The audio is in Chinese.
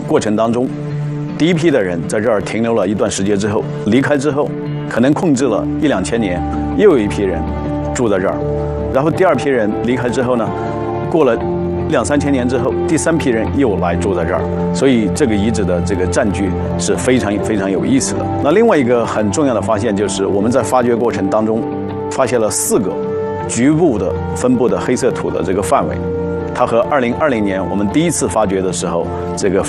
过程当中，第一批的人在这儿停留了一段时间之后，离开之后，可能控制了1、2千年，又有一批人住在这儿，然后第二批人离开之后呢，过了2、3千年之后，第3批人又来住在这儿，所以这个遗址的这个占据是非常有意思的。那另外一个很重要的发现就是我们在发掘过程当中发现了4个局部的分布的黑色土的这个范围，它和2020年我们第一次发掘的时候这个